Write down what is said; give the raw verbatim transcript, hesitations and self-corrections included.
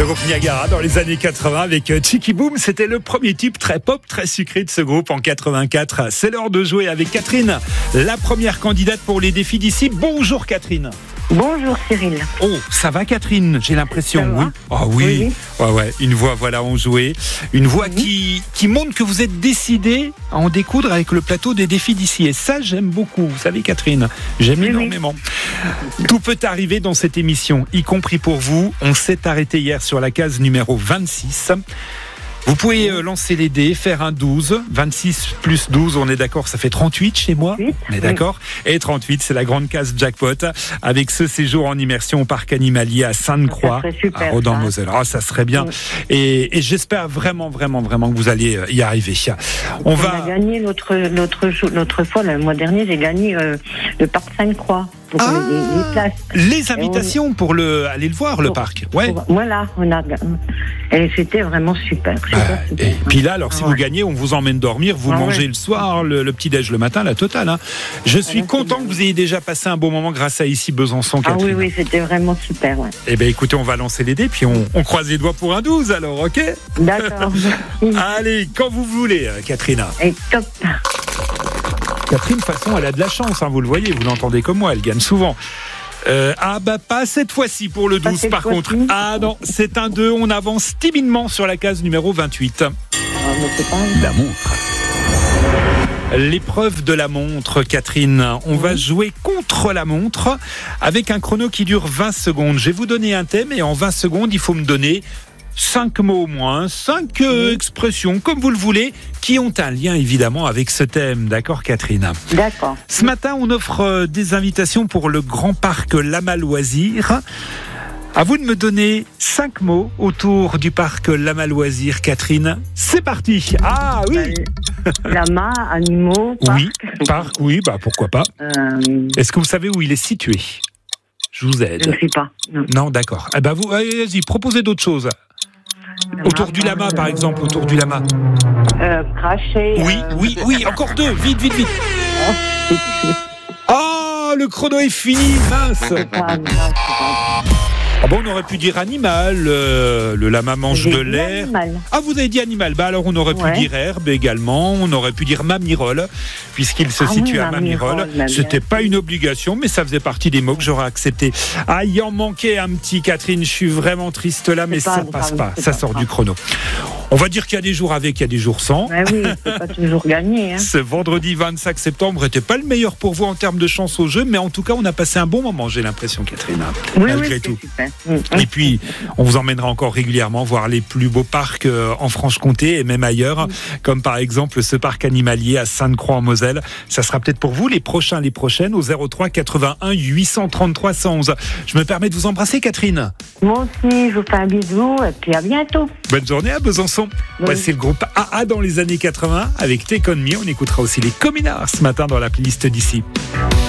groupe Niagara dans les années quatre-vingts avec Cheeky Boom. C'était le premier type très pop, très sucré de ce groupe en quatre-vingt-quatre. C'est l'heure de jouer avec Catherine, la première candidate pour les défis d'ici. Bonjour Catherine. Bonjour Cyril. Oh, ça va Catherine, j'ai l'impression. Ça va ? Oui. Oh oui. Oui, oui. Ouais, ouais. Une voix, voilà, on jouait. Une voix Mhm. qui, qui montre que vous êtes décidée à en découdre avec le plateau des défis d'ici. Et ça, j'aime beaucoup. Vous savez Catherine, j'aime Oui, oui. énormément. Tout peut arriver dans cette émission, y compris pour vous. On s'est arrêté hier sur la case numéro vingt-six. Vous pouvez euh, lancer les dés, faire un douze. vingt-six plus douze, on est d'accord, ça fait trente-huit chez moi. trente-huit, On est d'accord. Et trente-huit, c'est la grande case jackpot. Avec ce séjour en immersion au parc animalier à Sainte-Croix, Ça serait super, à Rodin-Moselle. Ah, ça serait bien. Oui. Et, et j'espère vraiment, vraiment, vraiment que vous allez y arriver. On, On va... a gagné l'autre, l'autre, jour- l'autre fois, le mois dernier, j'ai gagné euh, le parc Sainte-Croix pour Ah, les, les places. les invitations pour le, aller le voir, le Pour- parc. Ouais. Pour- voilà, on a, et c'était vraiment super. super, Ah, super. et puis là, alors si Ah vous ouais. gagnez, on vous emmène dormir, vous Ah mangez ouais. le soir, le, le petit-déj le matin, la totale. Hein. Je suis là, c'est content bien. que vous ayez déjà passé un bon moment grâce à Ici Besançon, Ah Catherine. oui, oui, c'était vraiment super. Ouais. Eh bien écoutez, on va lancer les dés, puis on, on croise les doigts pour un douze alors, ok? D'accord. Allez, quand vous voulez, Catherine. Et top. Catherine, de toute façon, elle a de la chance, hein, vous le voyez, vous l'entendez comme moi, elle gagne souvent. Euh, ah bah pas cette fois-ci pour le Pas douze cette par fois-ci. contre. Ah non, c'est un deux, on avance timidement sur la case numéro vingt-huit. Ah, mais c'est pas La montre. L'épreuve de la montre, Catherine. On va jouer contre la montre avec un chrono qui dure vingt secondes. Je vais vous donner un thème et en vingt secondes, il faut me donner cinq mots au moins, cinq euh, expressions, comme vous le voulez, qui ont un lien évidemment avec ce thème. D'accord, Catherine ? D'accord. Ce matin, on offre euh, des invitations pour le grand parc Lama Loisirs. À vous de me donner cinq mots autour du parc Lama Loisirs, Catherine. C'est parti. Ah oui. Lama, animaux, parc. Oui, parc, oui, bah pourquoi pas. Euh, Est-ce que vous savez où il est situé ? Je vous je aide. ne sais pas. Non. Non, d'accord. Eh ben vous, allez, vas-y, proposez d'autres choses. Autour du lama, par exemple, autour du lama. Euh, cracher. Oui, euh, oui, oui, encore deux. Vite, vite, vite. Ah, le chrono est fini, mince. Ah, non, c'est pas- Ah bon, on aurait pu dire animal, euh, le lama mange J'ai de dit l'air. animal. Ah, vous avez dit animal, bah alors on aurait pu Ouais. dire herbe également, on aurait pu dire mamirole, puisqu'il se Ah oui, situe à Mamirole, Mamirole. bah bien C'était pas sûr. une obligation, mais ça faisait partie des mots que j'aurais accepté. Ah, il en manquait un petit, Catherine, je suis vraiment triste là, mais pas ça grave, passe pas, c'est ça pas sort grave. du chrono. On va dire qu'il y a des jours avec, il y a des jours sans. Ouais, oui, c'est pas toujours gagné. Hein. Ce vendredi vingt-cinq septembre n'était pas le meilleur pour vous en termes de chance au jeu, mais en tout cas, on a passé un bon moment, j'ai l'impression, Catherine, Oui, malgré oui, tout. c'est super. Et puis, on vous emmènera encore régulièrement voir les plus beaux parcs euh, en Franche-Comté et même ailleurs, comme par exemple ce parc animalier à Sainte-Croix en Moselle. Ça sera peut-être pour vous les prochains, les prochaines au zéro trois quatre-vingt-un huit cent trente-trois cent onze. Je me permets de vous embrasser, Catherine. Moi aussi, je vous fais un bisou et puis à bientôt. Bonne journée à Besançon. Oui. Voici le groupe A A dans les années quatre-vingts avec Take On Me. On écoutera aussi les Communards ce matin dans la playlist d'ici.